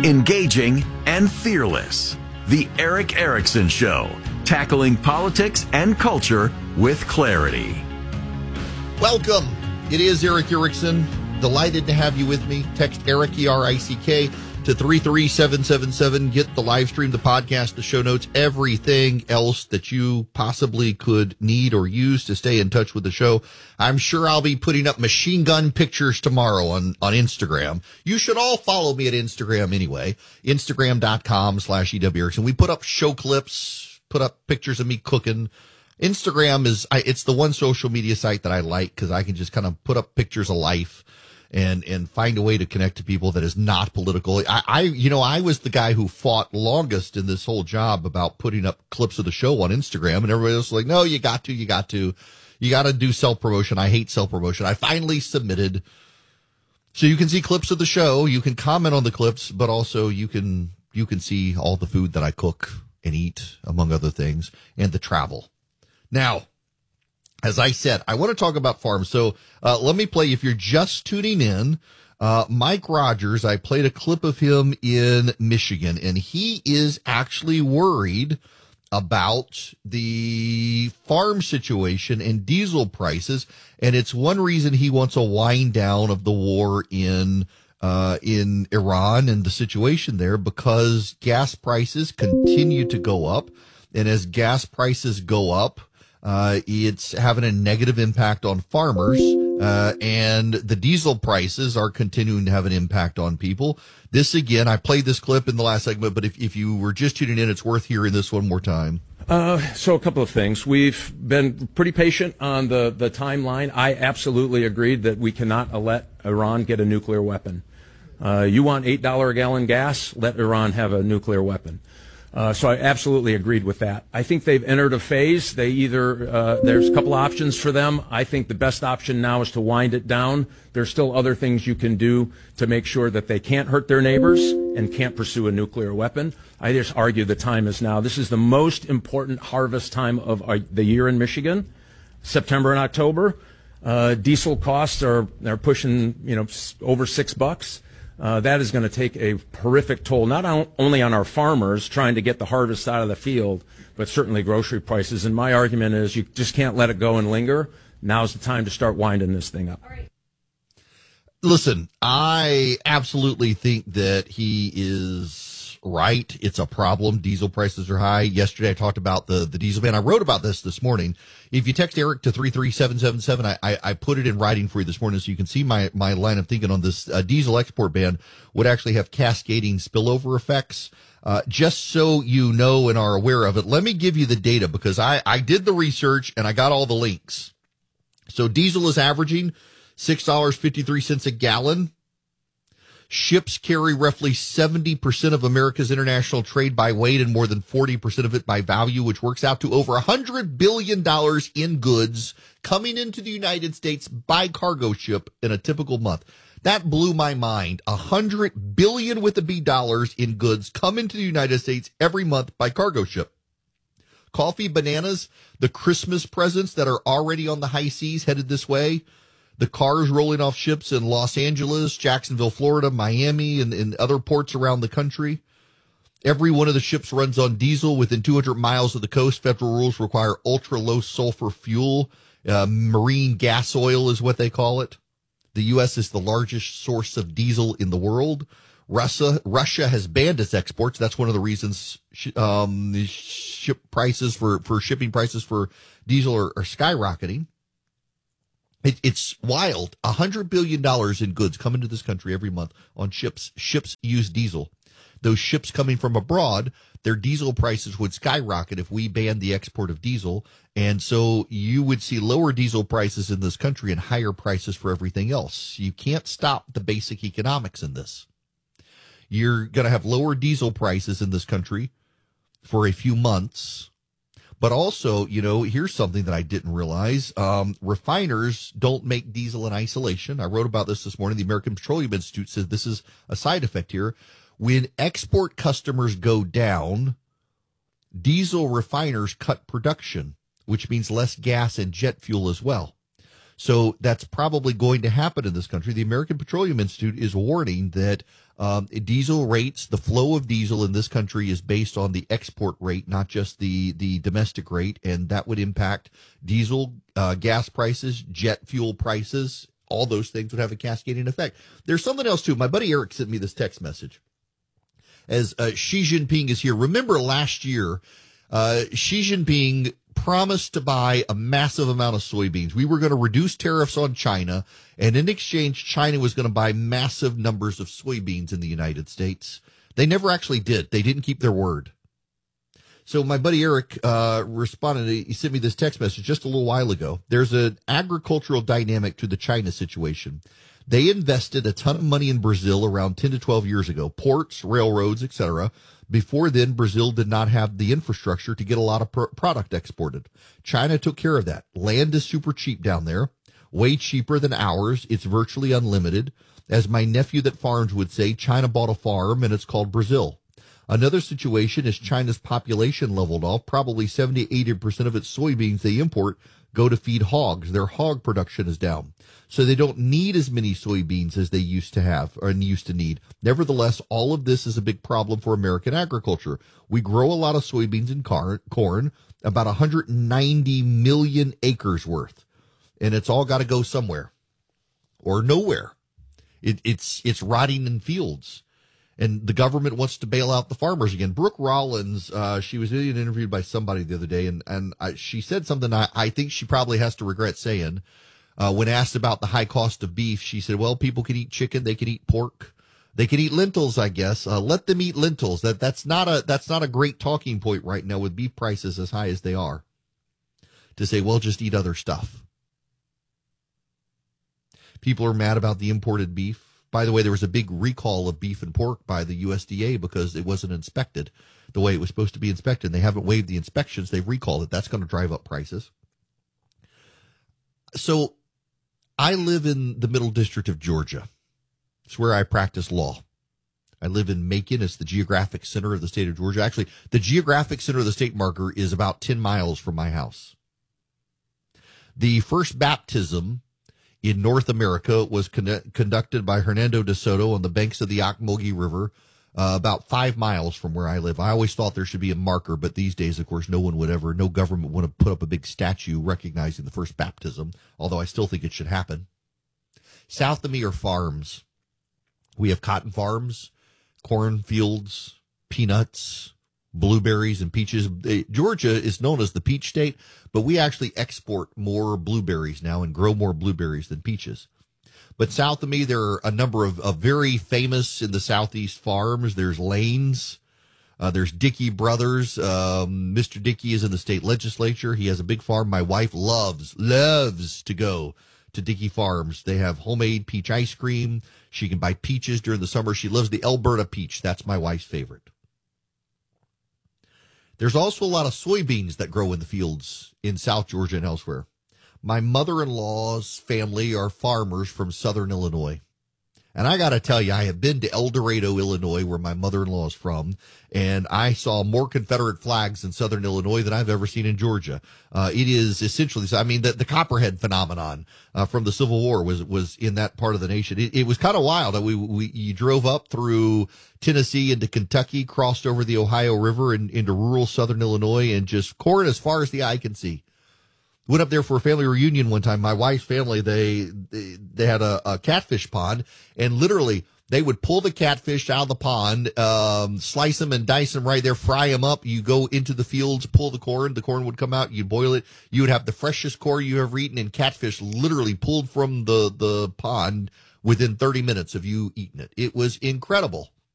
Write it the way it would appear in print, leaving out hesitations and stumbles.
engaging, and fearless. The Eric Erickson Show, tackling politics and culture with clarity. Welcome. It is Eric Erickson. Delighted to have you with me. Text Eric, E-R-I-C-K, to 33777. Get the live stream, the podcast, the show notes, everything else that you possibly could need or use to stay in touch with the show. I'm sure I'll be putting up machine gun pictures tomorrow on Instagram. You should all follow me at Instagram anyway. Instagram.com/EW Erickson. We put up show clips, put up pictures of me cooking. Instagram it's the one social media site that I like because I can just kind of put up pictures of life and find a way to connect to people that is not political. I was the guy who fought longest in this whole job about putting up clips of the show on Instagram, and everybody was like, no, you got to do self-promotion. I hate self-promotion. I finally submitted. So you can see clips of the show. You can comment on the clips, but also you can see all the food that I cook and eat, among other things, and the travel. Now, as I said, I want to talk about farms. So let me play, if you're just tuning in, Mike Rogers, I played a clip of him in Michigan, and he is actually worried about the farm situation and diesel prices. And it's one reason he wants a wind down of the war in Iran and the situation there, because gas prices continue to go up. And as gas prices go up, it's having a negative impact on farmers, and the diesel prices are continuing to have an impact on people. This, again, I played this clip in the last segment, but if you were just tuning in, it's worth hearing this one more time. So a couple of things. We've been pretty patient on the timeline. I absolutely agreed that we cannot let Iran get a nuclear weapon. You want $8 a gallon gas? Let Iran have a nuclear weapon. So I absolutely agreed with that. I think they've entered a phase. There's a couple options for them. I think the best option now is to wind it down. There's still other things you can do to make sure that they can't hurt their neighbors and can't pursue a nuclear weapon. I just argue the time is now. This is the most important harvest time of the year in Michigan, September and October. Diesel costs are pushing, over $6. That is going to take a horrific toll, not only on our farmers trying to get the harvest out of the field, but certainly grocery prices. And my argument is you just can't let it go and linger. Now's the time to start winding this thing up. All right. Listen, I absolutely think that he is right. It's a problem. Diesel prices are high. Yesterday I talked about the diesel ban. I wrote about this morning. If you text Eric to 33777, I put it in writing for you this morning so you can see my line of thinking on this. Diesel export ban would actually have cascading spillover effects. Just so you know and are aware of it, let me give you the data, because I did the research and I got all the links. So diesel is averaging $6.53 a gallon. Ships carry roughly 70% of America's international trade by weight and more than 40% of it by value, which works out to over $100 billion in goods coming into the United States by cargo ship in a typical month. That blew my mind. $100 billion with a B dollars in goods come into the United States every month by cargo ship. Coffee, bananas, the Christmas presents that are already on the high seas headed this way. The cars rolling off ships in Los Angeles, Jacksonville, Florida, Miami, and other ports around the country. Every one of the ships runs on diesel within 200 miles of the coast. Federal rules require ultra-low sulfur fuel. Marine gas oil is what they call it. The U.S. is the largest source of diesel in the world. Russia has banned its exports. That's one of the reasons shipping prices for diesel are skyrocketing. It's wild. $100 billion in goods come into this country every month on ships. Ships use diesel. Those ships coming from abroad, their diesel prices would skyrocket if we banned the export of diesel. And so you would see lower diesel prices in this country and higher prices for everything else. You can't stop the basic economics in this. You're going to have lower diesel prices in this country for a few months. But also, here's something that I didn't realize. Refiners don't make diesel in isolation. I wrote about this morning. The American Petroleum Institute says this is a side effect here. When export customers go down, diesel refiners cut production, which means less gas and jet fuel as well. So that's probably going to happen in this country. The American Petroleum Institute is warning that diesel rates, the flow of diesel in this country is based on the export rate, not just the domestic rate, and that would impact diesel, gas prices, jet fuel prices. All those things would have a cascading effect. There's something else, too. My buddy Eric sent me this text message. As Xi Jinping is here. Remember last year, Xi Jinping promised to buy a massive amount of soybeans. We were going to reduce tariffs on China, and in exchange, China was going to buy massive numbers of soybeans in the United States. They never actually did. They didn't keep their word. So my buddy Eric responded. He sent me this text message just a little while ago. There's an agricultural dynamic to the China situation. They invested a ton of money in Brazil around 10 to 12 years ago, ports, railroads, etc. Before then, Brazil did not have the infrastructure to get a lot of product exported. China took care of that. Land is super cheap down there, way cheaper than ours. It's virtually unlimited. As my nephew that farms would say, China bought a farm and it's called Brazil. Another situation is China's population leveled off. Probably 70-80% of its soybeans they import go to feed hogs. Their hog production is down. So they don't need as many soybeans as they used to have or used to need. Nevertheless, all of this is a big problem for American agriculture. We grow a lot of soybeans and corn, about 190 million acres worth. And it's all got to go somewhere or nowhere. It's rotting in fields. And the government wants to bail out the farmers again. Brooke Rollins, she was being interviewed by somebody the other day, and she said something I think she probably has to regret saying. When asked about the high cost of beef, she said, well, people can eat chicken, they can eat pork, they can eat lentils, I guess. Let them eat lentils. That's not a great talking point right now with beef prices as high as they are. To say, well, just eat other stuff. People are mad about the imported beef. By the way, there was a big recall of beef and pork by the USDA because it wasn't inspected the way it was supposed to be inspected. They haven't waived the inspections. They've recalled it. That's going to drive up prices. So I live in the Middle District of Georgia. It's where I practice law. I live in Macon. It's the geographic center of the state of Georgia. Actually, the geographic center of the state marker is about 10 miles from my house. The first baptism in North America was conducted by Hernando de Soto on the banks of the Ocmulgee River, about 5 miles from where I live. I always thought there should be a marker, but these days, of course, no government would have put up a big statue recognizing the first baptism, although I still think it should happen. South of me are farms. We have cotton farms, corn fields, peanuts, blueberries and peaches. Georgia is known as the peach state, but we actually export more blueberries now and grow more blueberries than peaches. But south of me, there are a number of very famous in the southeast farms. There's Lane's. There's Dickey Brothers. Mr. Dickey is in the state legislature. He has a big farm. My wife loves to go to Dickey Farms. They have homemade peach ice cream. She can buy peaches during the summer. She loves the Alberta peach. That's my wife's favorite. There's also a lot of soybeans that grow in the fields in South Georgia and elsewhere. My mother-in-law's family are farmers from southern Illinois. And I got to tell you, I have been to El Dorado, Illinois, where my mother-in-law is from, and I saw more Confederate flags in southern Illinois than I've ever seen in Georgia. It is essentially, the Copperhead phenomenon from the Civil War was in that part of the nation. It was kind of wild. You drove up through Tennessee into Kentucky, crossed over the Ohio River and into rural southern Illinois, and just corn as far as the eye can see. Went up there for a family reunion one time. My wife's family, they had a catfish pond, and literally they would pull the catfish out of the pond, slice them and dice them right there, fry them up. You go into the fields, pull the corn would come out, you boil it. You would have the freshest corn you ever eaten, and catfish literally pulled from the pond within 30 minutes of you eating it. It was incredible.